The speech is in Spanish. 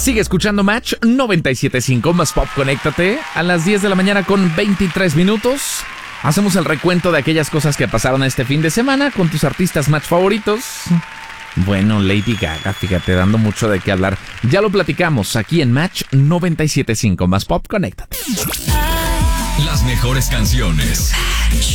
Sigue escuchando Match 97.5 más Pop. Conéctate a las 10 de la mañana con 23 minutos. Hacemos el recuento de aquellas cosas que pasaron este fin de semana con tus artistas Match favoritos. Bueno, Lady Gaga, fíjate, dando mucho de qué hablar. Ya lo platicamos aquí en Match 97.5 más Pop. Conéctate. Las mejores canciones.